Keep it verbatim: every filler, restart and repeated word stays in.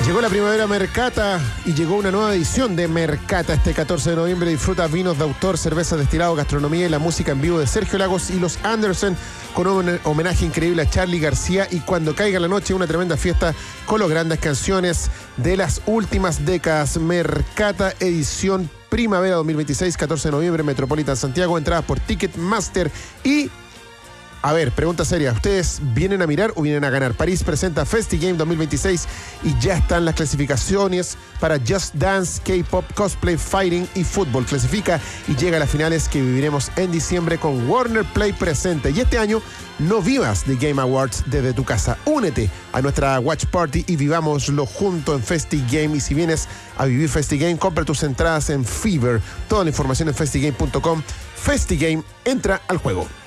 Llegó la primavera Mercata y llegó una nueva edición de Mercata. Este catorce de noviembre disfruta vinos de autor, cerveza destilado, gastronomía y la música en vivo de Sergio Lagos y los Anderson, con un homenaje increíble a Charly García, y cuando caiga la noche una tremenda fiesta con las grandes canciones de las últimas décadas. Mercata edición primavera dos mil veintiséis, catorce de noviembre, Metropolitan Santiago. Entradas por Ticketmaster. Y a ver, pregunta seria, ¿ustedes vienen a mirar o vienen a ganar? París presenta FestiGame dos mil veintiséis y ya están las clasificaciones para Just Dance, K-Pop, Cosplay, Fighting y Fútbol. Clasifica y llega a las finales que viviremos en diciembre con Warner Play presente. Y este año no vivas The Game Awards desde tu casa. Únete a nuestra Watch Party y vivámoslo junto en FestiGame. Y si vienes a vivir FestiGame, compra tus entradas en Fever. Toda la información en festigame punto com. FestiGame, entra al juego.